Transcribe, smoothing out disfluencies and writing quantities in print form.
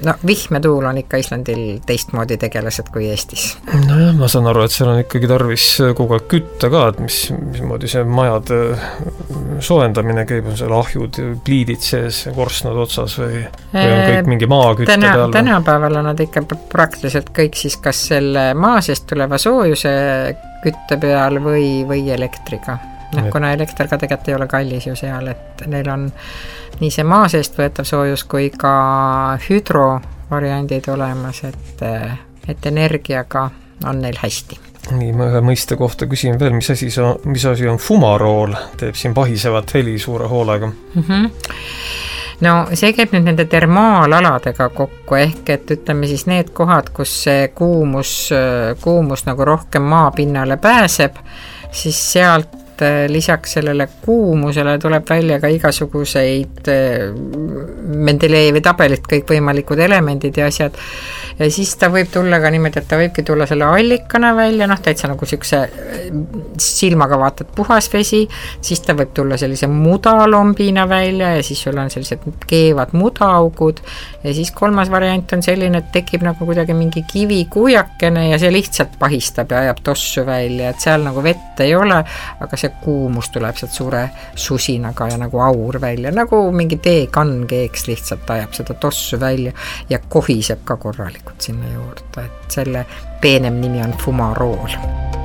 no vihmetuul on ikka Islandil teistmoodi tegelased kui Eestis. Nojah, ma saan aru, et seal on ikkagi tarvis kogu aeg kütta ka, et mismoodi see majade soojendamine käib, on seal ahjud, pliidid sees, korstnad otsas või on kõik mingi maakütte peal? Tänapäeval on nad ikka praktiliselt kõik siis kas selle maa seest tuleva soojuse kütte peal või elektriga. Kuna elekter ka tegelikult ei ole kallis ju seal, et neil on nii see maa seest võetav soojus kui ka hüdrovariandid olemas, et energiaga on neil hästi. Nii, ma ühe mõiste kohta küsin veel, mis asi on fumarool, teeb siin pahisevat heli suure hoolega. No see käib nüüd nende termaalaladega kokku, ehk et ütleme siis need kohad, kus see kuumus nagu rohkem maapinnale pääseb, siis sealt lisaks sellele kuumusele tuleb välja ka igasuguseid Mendelejevi tabelit, kõik võimalikud elemendid ja asjad. Ja siis ta võib tulla ka niimoodi, et ta võibki tulla selle allikana välja, täitsa nagu siukse silmaga vaatad puhas vesi, siis ta võib tulla sellise mudalombina välja ja siis sul on sellised keevad mudaaugud ja siis kolmas variant on selline, et tekib nagu kuidagi mingi kivikuujakene ja see lihtsalt pahistab ja ajab tossu välja, et seal nagu vett ei ole, aga see kuumus tuleb sealt suure susinaga ja nagu aur välja, nagu mingi teekannkeeks lihtsalt ajab seda tossu välja ja kohiseb ka korralikult sinna juurde, et selle peenem nimi on fumarool.